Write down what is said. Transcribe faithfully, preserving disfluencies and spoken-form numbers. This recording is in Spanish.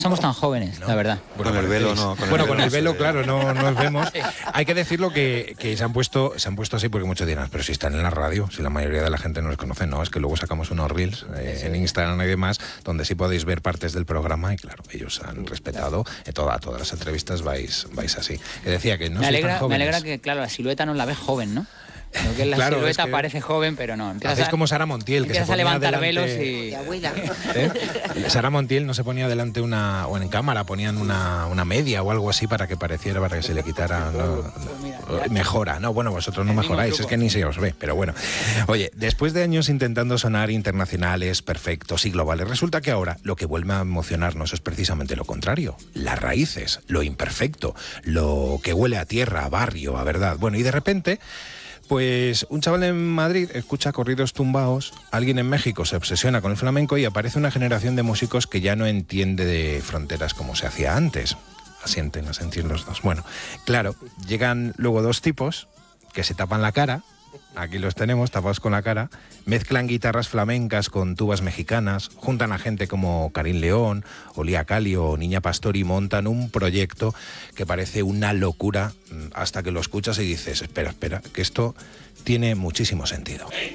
Somos tan jóvenes, ¿no? La verdad. Bueno, con el velo no. Con bueno, el con velo el velo, se- claro, no nos vemos. Hay que decirlo que, que se han puesto se han puesto así porque muchos dirán, pero si están en la radio, si la mayoría de la gente no los conoce, no, es que luego sacamos unos reels eh, en Instagram y demás, donde sí podéis ver partes del programa y claro, ellos han respetado, en toda, todas las entrevistas vais, vais así. Que decía que no me, sois alegra, tan me jóvenes. alegra que, claro, la silueta no la ves joven, ¿no? Lo que es la Claro, silueta es que parece joven, pero no. Empiezas Hacéis a, como Sara Montiel, que se empiezas a ponía levantar delante... velos y... De abuela. ¿Eh? Sara Montiel no se ponía delante una, o en cámara ponían una, una media o algo así para que pareciera, para que se le quitara, no, no, mejora, no, bueno, vosotros no mejoráis, es que ni se os ve, pero bueno. Oye, después de años intentando sonar internacionales, perfectos y globales, resulta que ahora lo que vuelve a emocionarnos es precisamente lo contrario, las raíces, lo imperfecto, lo que huele a tierra, a barrio, a verdad. Bueno, y de repente... Pues un chaval en Madrid escucha corridos tumbaos, alguien en México se obsesiona con el flamenco y aparece una generación de músicos que ya no entiende de fronteras como se hacía antes. Asienten, asienten los dos. Bueno, claro, llegan luego dos tipos que se tapan la cara, aquí los tenemos tapados con la cara, mezclan guitarras flamencas con tubas mexicanas, juntan a gente como Karim León, Olía Cali o Niña Pastor y montan un proyecto que parece una locura hasta que lo escuchas y dices, espera, espera, que esto tiene muchísimo sentido.